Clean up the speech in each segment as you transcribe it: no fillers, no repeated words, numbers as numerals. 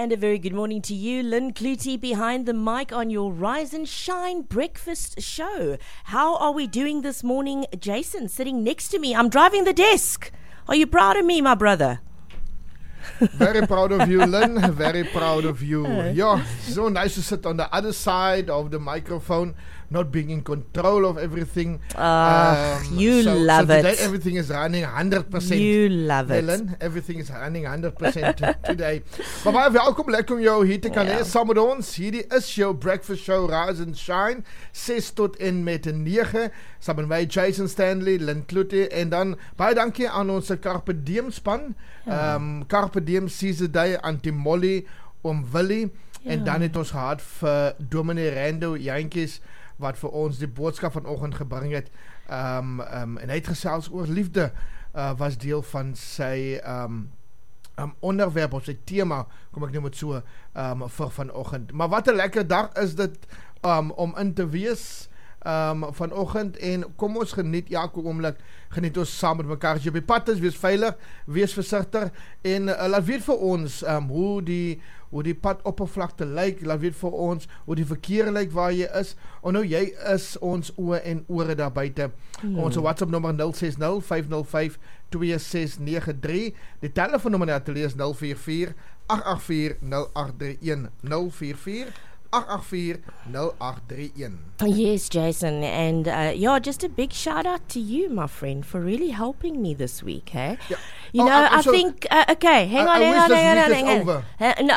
And a very good morning to you, Lynn Clutie, behind the mic on your Rise and Shine breakfast show. How are we doing this morning? Jason, sitting next to me. I'm driving the desk. Are you proud of me, my brother? Very proud of you, Lynn. Very proud of you. Yeah, so nice to sit on the other side of the microphone, not being in control of everything. You love so today it. Everything is running 100%. You love it. Lynn, everything is running 100% today. Maar baie welkom, lekker om jou hier te kan hê saam met ons. Hierdie is jou breakfast show Rise and Shine, 6 tot en met 9. Saam met my Jason Stanley, Lynn Clutie, en dan baie dankie aan ons Carpe Diem span. Carpe Diem Caesar Day, Anti-Molly, Oom Willie, en dan het ons gehad vir Dominee Rando Jantjies, wat vir ons die boodskap vanoggend gebring het, en hy het gesels oor liefde, was deel van sy onderwerp, of sy thema, kom ek noem het so, vir vanoggend. Maar wat 'n lekker dag is dit, om in te wees, vanoggend, en kom ons geniet elke oomblik, geniet ons saam met mekaar. As jy op die pad is, wees veilig, wees versigtig, en laat weet vir ons hoe die padoppervlakte lyk, laat weet vir ons hoe die verkeer lyk waar jy is, en nou jy is ons oë en ore daar buite. Ons WhatsApp nommer 060 505 2693, die telefoonnommer na ateljee is 044 884 0831 044 884-0831. Yes, Jason, and just a big shout out to you, my friend, for really helping me this week, hey? Yeah. You know, I think, okay, hang on. Over. No.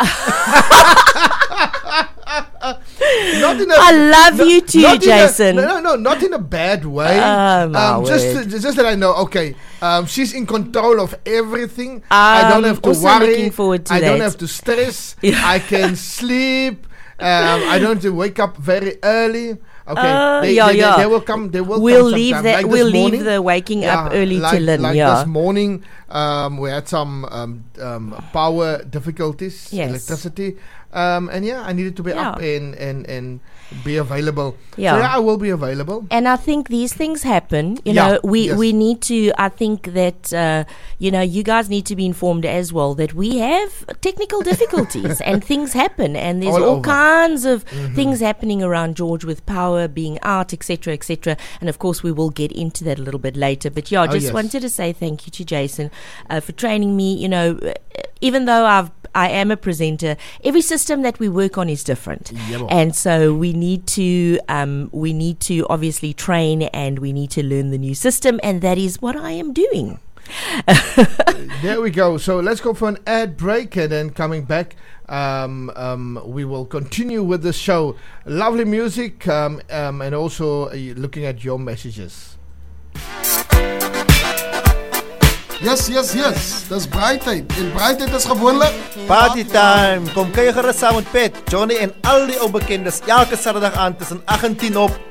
I love you too, Jason. No, not in a bad way. Just that I know, okay, she's in control of everything. I don't have to worry. Looking forward to I that. don't have to stress. I can sleep. I don't have to wake up very early. Okay, they will come. We'll leave sometime. that. Like we'll morning, leave the waking up early to Lynn. This morning, we had some power difficulties, electricity, and I needed to be up and be available. So I will be available. And I think these things happen. You know, we need to. I think that you guys need to be informed as well that we have technical difficulties and things happen, and there's all kinds of things happening around George with power being out, etc., etc. And of course, we will get into that a little bit later. But wanted to say thank you to Jason for training me. You know, even though I am a presenter, every system that we work on is different, and so we need to obviously train, and we need to learn the new system, and that is what I am doing. There we go. So let's go for an ad break, and then coming back, we will continue with the show. Lovely music, and also looking at your messages. Yes, dis braaityd. En braaityd is gewoonlik Party time. Kom kuier gerus saam met Pet, Johnny en al die ou bekendes elke Saterdag aand tussen 8 en 10 op